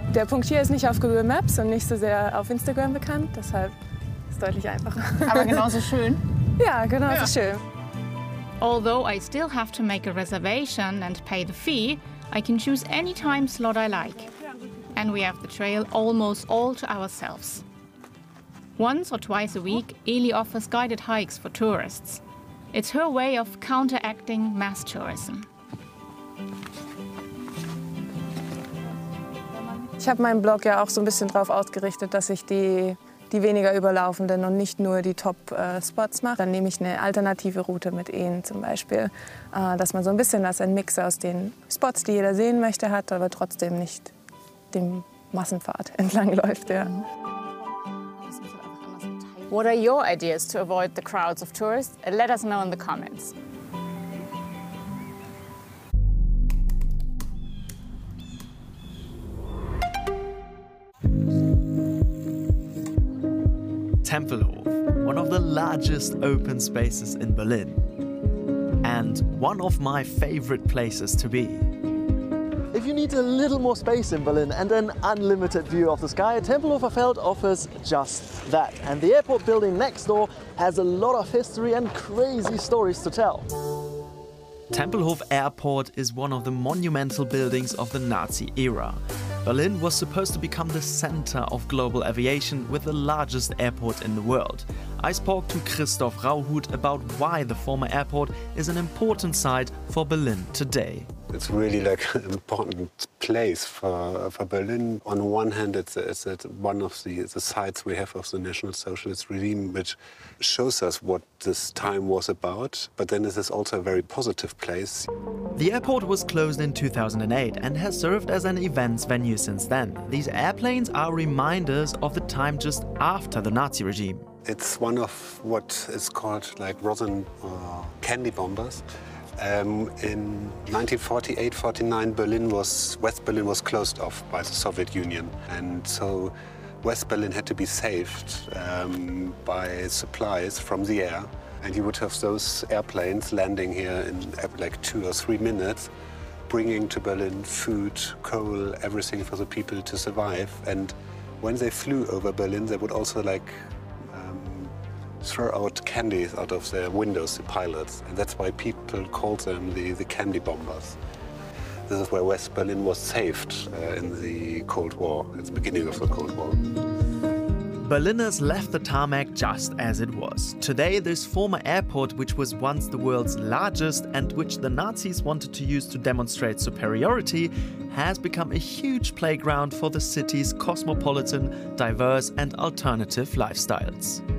Der Punkt hier ist nicht auf Google Maps und nicht so sehr auf Instagram bekannt, deshalb ist es deutlich einfacher. Aber genauso schön. Ja, genauso schön. Although I still have to make a reservation and pay the fee, I can choose any time slot I like. And we have the trail almost all to ourselves. Once or twice a week, Eli offers guided hikes for tourists. It's her way of counteracting mass tourism. Ich habe meinen Blog ja auch so ein bisschen darauf ausgerichtet, dass ich die weniger überlaufenden und nicht nur die Top-Spots mache. Dann nehme ich eine alternative Route mit Ehen zum Beispiel, dass man so ein bisschen ein Mix aus den Spots, die jeder sehen möchte, hat, aber trotzdem nicht dem Massenpfad entlang läuft. Ja. What are your ideas to avoid the crowds of tourists? Let us know in the comments. Tempelhof, one of the largest open spaces in Berlin, and one of my favorite places to be. If you need a little more space in Berlin and an unlimited view of the sky, Tempelhofer Feld offers just that. And the airport building next door has a lot of history and crazy stories to tell. Tempelhof Airport is one of the monumental buildings of the Nazi era. Berlin was supposed to become the center of global aviation with the largest airport in the world. I spoke to Christoph Rauhut about why the former airport is an important site for Berlin today. It's really like an important place for Berlin. On one hand, it's one of the sites we have of the National Socialist regime, which shows us what this time was about. But then it is also a very positive place. The airport was closed in 2008 and has served as an events venue since then. These airplanes are reminders of the time just after the Nazi regime. It's one of what is called like Rosen candy bombers. In 1948-49, West Berlin was closed off by the Soviet Union, and so West Berlin had to be saved by supplies from the air. And you would have those airplanes landing here in like 2 or 3 minutes, bringing to Berlin food, coal, everything for the people to survive. And when they flew over Berlin, they would also throw out candies out of their windows, the pilots. And that's why people called them the candy bombers. This is where West Berlin was saved in the Cold War, at the beginning of the Cold War. Berliners left the tarmac just as it was. Today, this former airport, which was once the world's largest and which the Nazis wanted to use to demonstrate superiority, has become a huge playground for the city's cosmopolitan, diverse and alternative lifestyles.